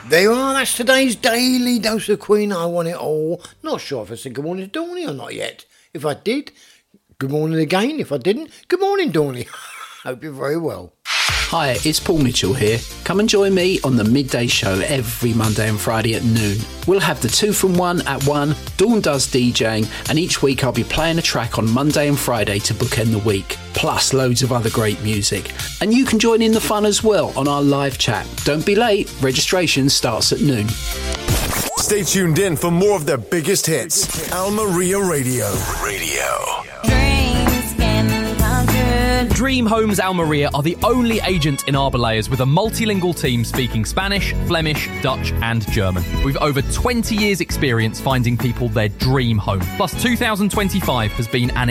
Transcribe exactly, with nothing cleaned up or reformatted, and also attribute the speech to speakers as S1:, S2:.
S1: There you are, that's today's Daily Dose of Queen. I want it all. Not sure if I said good morning to Dawny or not yet. If I did, good morning again. If I didn't, good morning, Dawny. Hope you're very well.
S2: Hi, it's Paul Mitchell here. Come and join me on the Midday Show every Monday and Friday at noon. We'll have the two from one at one, Dawn does DJing, and each week I'll be playing a track on Monday and Friday to bookend the week, plus loads of other great music. And you can join in the fun as well on our live chat. Don't be late, registration starts at noon.
S3: Stay tuned in for more of their biggest hits. Al Maria Radio. Radio.
S4: Dream Homes Almeria are the only agent in Arbelayers with a multilingual team speaking Spanish, Flemish, Dutch and German. With over twenty years experience finding people their dream home. Plus two thousand twenty-five has been an